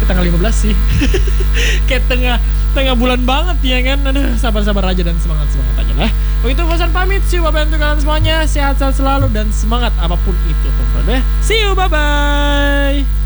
tapi tanggal 15 sih. Kayak tengah bulan banget ya kan. Aduh, sabar-sabar aja dan semangat aja lah. Begitu Fauzan pamit. See you, bye-bye untuk kalian semuanya. Sehat-sehat selalu dan semangat apapun itu, teman-teman. See you, bye-bye.